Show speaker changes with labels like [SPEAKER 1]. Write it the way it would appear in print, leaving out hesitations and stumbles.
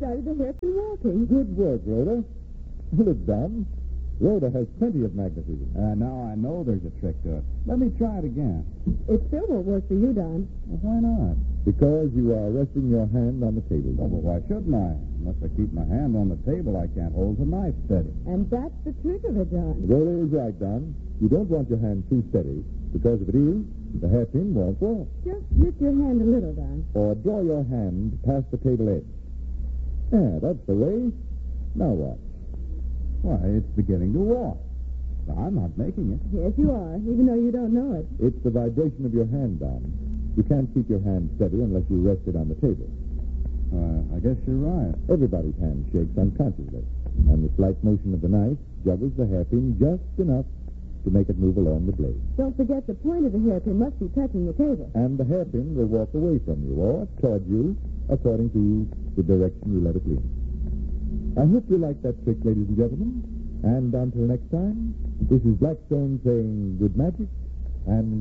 [SPEAKER 1] started the hairpin walking.
[SPEAKER 2] Good work, Rhoda. Look, Don. Rhoda has plenty of magnetism.
[SPEAKER 3] Now I know there's a trick to it. Let me try it again.
[SPEAKER 1] It still won't work for you, Don.
[SPEAKER 3] Well, why not?
[SPEAKER 2] Because you are resting your hand on the table.
[SPEAKER 3] Oh, well, why shouldn't I? Unless I keep my hand on the table, I can't hold the knife steady.
[SPEAKER 1] And that's the trick of it, Don.
[SPEAKER 2] Rhoda is right, Don. You don't want your hand too steady, because if it is, the hairpin won't walk.
[SPEAKER 1] Just lift your hand a little, Don.
[SPEAKER 2] Or draw your hand past the table edge. That's the way. Now what?
[SPEAKER 3] Why, it's beginning to walk. But I'm not making it.
[SPEAKER 1] Yes, you are, even though you don't know it.
[SPEAKER 2] It's the vibration of your hand, Don. You can't keep your hand steady unless you rest it on the table.
[SPEAKER 3] I guess you're right.
[SPEAKER 2] Everybody's hand shakes unconsciously, and the slight motion of the knife juggles the hairpin just enough to make it move along the blade.
[SPEAKER 1] Don't forget the point of the hairpin must be touching the table.
[SPEAKER 2] And the hairpin will walk away from you or toward you according to the direction you let it lean. I hope you like that trick, ladies and gentlemen. And until next time, this is Blackstone saying good magic and